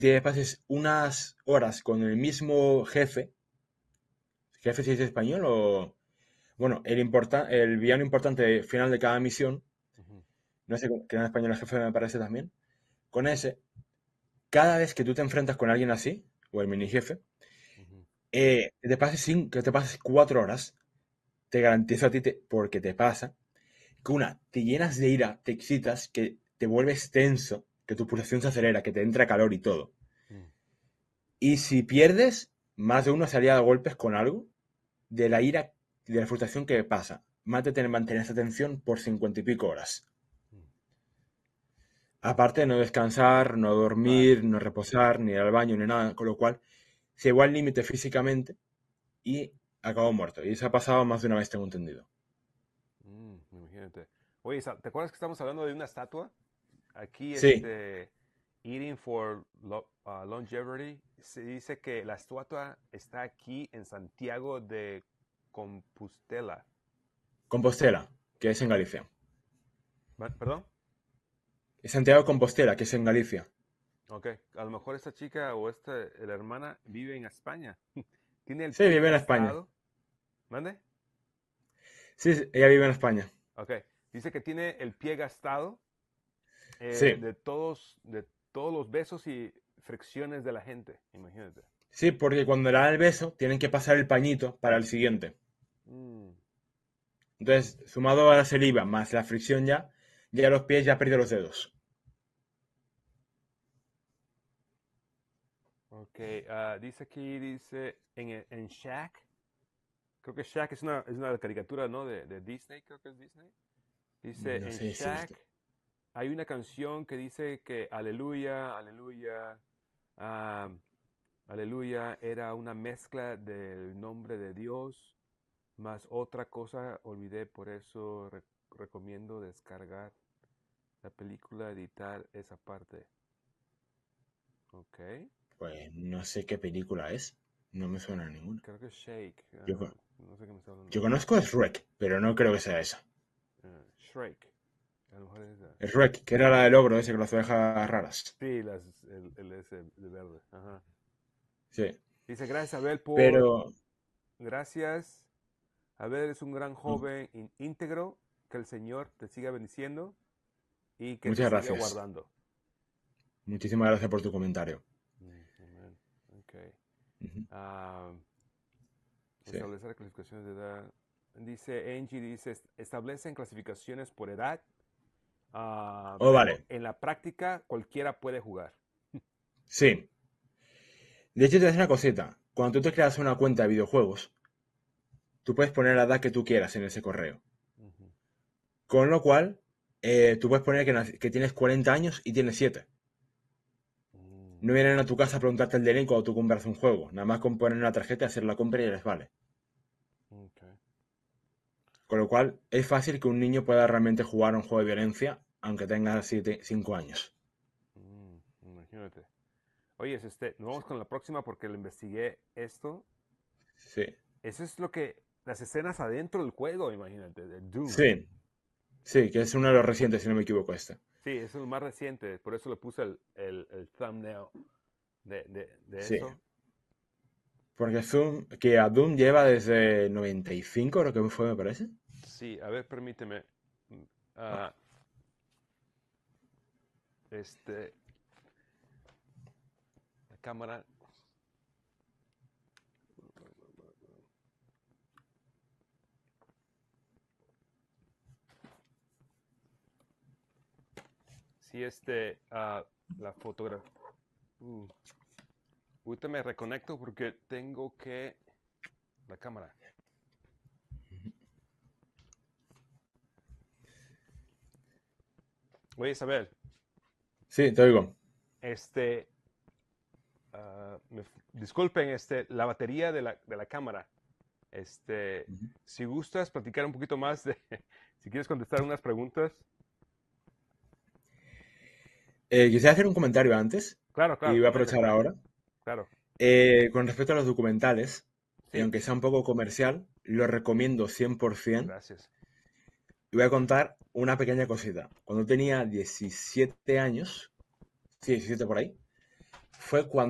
te pases unas horas con el mismo jefe. ¿Jefe si es español o...? Bueno, el villano importante final de cada misión, Ujú, no sé, que en español el jefe me parece también, con ese, cada vez que tú te enfrentas con alguien así, o el mini jefe, ujú. que te pases 4 horas, te garantizo a ti, porque te pasa, que te llenas de ira, te excitas, que te vuelves tenso, que tu pulsación se acelera, que te entra calor y todo. Mm. Y si pierdes, más de uno se haría a golpes con algo de la ira, de la frustración que pasa. Más de mantener esa tensión por 50 y pico horas. Mm. Aparte de no descansar, no Claro. dormir, no reposar, ni ir al baño, ni nada, con lo cual se va al límite físicamente y acabó muerto. Y eso ha pasado más de una vez, tengo entendido. Imagínate. Oye, ¿te acuerdas que estamos hablando de una estatua? Aquí, Sí, Eating for Longevity, se dice que la estatua está aquí en Santiago de Compostela. Compostela, que es en Galicia. ¿Perdón? Es Santiago de Compostela, que es en Galicia. Ok, a lo mejor esta chica o la hermana vive en España. Tiene el Sí, pie vive en España. gastado. ¿Mande? Sí, sí, ella vive en España. Ok, dice que tiene el pie gastado Sí, de todos los besos y fricciones de la gente. Imagínate. sí, porque cuando le dan el beso, tienen que pasar el pañito para el siguiente. Mm, Entonces, sumado a la saliva más la fricción ya los pies ya perdido los dedos. ok, dice aquí, dice en Shaq. Creo que Shaq es una caricatura, ¿no? De Disney, creo que es Disney. Dice, No en sé Shaq decirte. hay una canción que dice que aleluya, aleluya, ah, aleluya era una mezcla del nombre de Dios, más otra cosa olvidé, por eso recomiendo descargar la película, editar esa parte. Ok, Pues no sé qué película es. No me suena a ninguna. creo que es Shake. Yo, co- No sé qué me está yo hablando. conozco a Shrek, pero no creo que sea esa. Shrek. A lo mejor es Shrek, que era la del ogro ese con las orejas raras. sí, el ese de verde. Ajá. Sí, Dice, gracias Abel por... pero... Gracias. Abel es un gran joven íntegro. Que el Señor te siga bendiciendo y que te Muchas siga gracias. guardando. Muchísimas gracias por tu comentario. Amen. Ok. Ujú. Ah, Sí. establecer clasificaciones de edad. Dice Angie, dice, establecen clasificaciones por edad, Oh, pero vale. en la práctica cualquiera puede jugar. Sí. De hecho, te voy a decir una cosita. Cuando tú te creas una cuenta de videojuegos, tú puedes poner la edad que tú quieras en ese correo. Ujú. Con lo cual, tú puedes poner que tienes 40 años y tienes 7. Mm, No vienen a tu casa a preguntarte el DNI cuando tú compras un juego. Nada más con poner una tarjeta, hacer la compra y ya les vale. ok. Con lo cual, es fácil que un niño pueda realmente jugar a un juego de violencia, aunque tenga 5 años. Imagínate. Oye, nos vamos con la próxima porque le investigué esto. Sí. Eso es lo que, las escenas adentro del juego, imagínate, de Doom. Sí. Sí, que es uno de los recientes, si no me equivoco, este. Sí, eso es el más reciente, por eso le puse el thumbnail de Sí. eso. Porque que a Doom lleva desde 95, creo que fue, me parece. Sí, a ver, permíteme. Mm, Ah, ah, este, la cámara. Sí, la fotografía. Ahorita me reconecto porque tengo que. La cámara. Oye, Isabel, sí, te oigo. este. Disculpen, la batería de la cámara. Ujú. Si gustas platicar un poquito más de. Si quieres contestar unas preguntas. Quisiera hacer un comentario antes, Claro, y claro, voy a adelante. aprovechar ahora. Claro. Con respecto a los documentales, y Sí, aunque sea un poco comercial, lo recomiendo 100%. gracias. Y voy a contar una pequeña cosita. Cuando tenía 17 años, sí, 17 por ahí, fue cuando